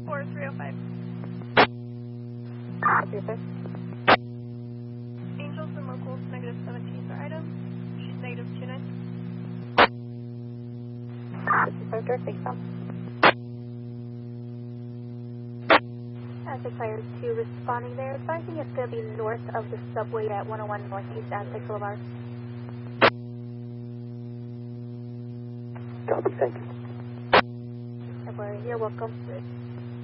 4305. Okay, sir. Angels and locals, negative 17 for items. She's negative 29. This is our direct exam. Fire 2 responding there, advising it's going to be north of the subway at 101 Northeast Aztec Boulevard. Copy, thank you. You're welcome.